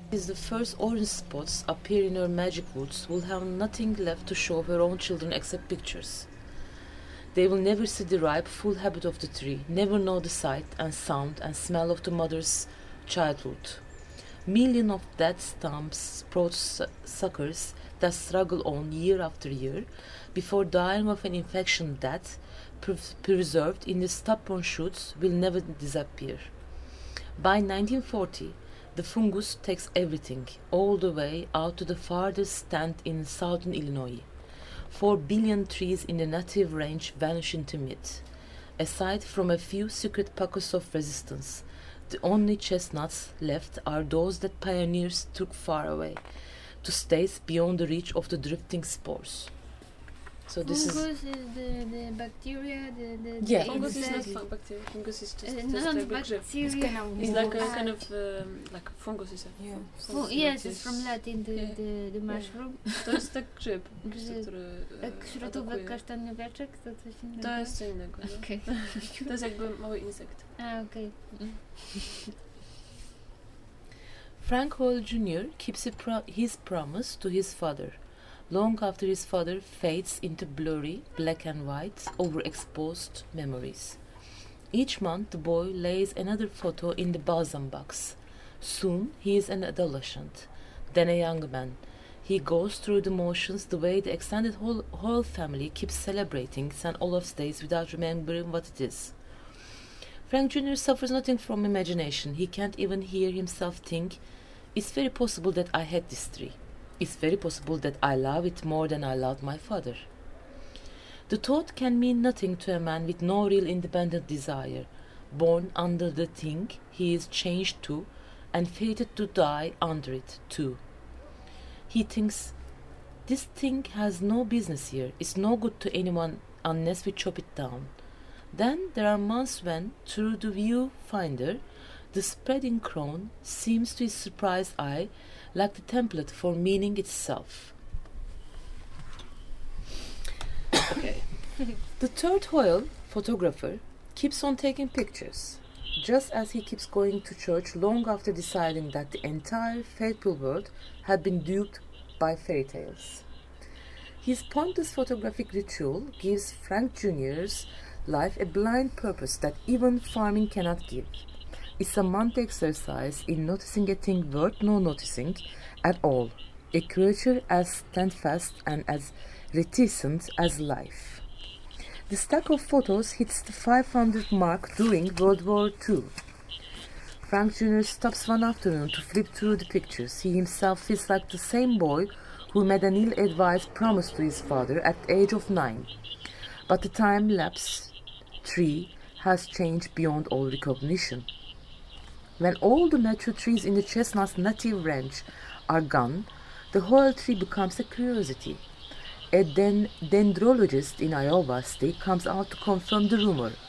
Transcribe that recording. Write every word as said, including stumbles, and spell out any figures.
Is the first orange spots appear in her magic woods will have nothing left to show her own children except pictures. They will never see the ripe, full habit of the tree, never know the sight and sound and smell of the mother's childhood. Millions of dead stumps sprout suckers that struggle on year after year before dying of an infection that, pre- preserved in the stubborn shoots, will never disappear. By nineteen forty, the fungus takes everything, all the way out to the farthest stand in southern Illinois. Four billion trees in the native range vanish into myth. Aside from a few secret pockets of resistance, the only chestnuts left are those that pioneers took far away, to states beyond the reach of the drifting spores. So this fungus is, is the, the bacteria, the, the, Yeah. the Fungus is not insect. fun- bacteria. Fungus is just, Uh, just not a big grip. bacteria. It's kind of It's like a Ah. kind of um, like fungus is a Yeah. Fu- yes, it's from Latin, the, Yeah. the, the mushroom. To jest tak grzyb, Grzyb. który e, Jak środówek atakuje. kasztaniowiaczek, to coś innego. To jest co innego. No. Okej. To jest jakby mały insekt. A, okej. Frank Hoyle Junior keeps a pro- his promise to his father, long after his father fades into blurry, black and white, overexposed memories. Each month, the boy lays another photo in the balsam box. Soon, he is an adolescent, then a young man. He goes through the motions the way the extended whole, whole family keeps celebrating Saint Olaf's Days without remembering what it is. Frank Junior suffers nothing from imagination. He can't even hear himself think, "It's very possible that I had this tree. It's very possible that I love it more than I loved my father." The thought can mean nothing to a man with no real independent desire, born under the thing he is changed to, and fated to die under it too. He thinks, "This thing has no business here. It's no good to anyone unless we chop it down." Then there are months when, through the viewfinder, the spreading crown seems to his surprised eye like the template for meaning itself. Okay. The third Hoyle, photographer, keeps on taking pictures, just as he keeps going to church long after deciding that the entire faithful world had been duped by fairy tales. His pointless photographic ritual gives Frank Junior's life a blind purpose that even farming cannot give. It's a month exercise in noticing a thing worth no noticing at all, a creature as steadfast and as reticent as life. The stack of photos hits the five hundred mark during World War Two. Frank Junior stops one afternoon to flip through the pictures. He himself feels like the same boy who made an ill-advised promise to his father at the age of nine. But the time-lapse tree has changed beyond all recognition. When all the mature trees in the chestnut's native range are gone, the Hoyle tree becomes a curiosity. A den- dendrologist in Iowa State comes out to confirm the rumor.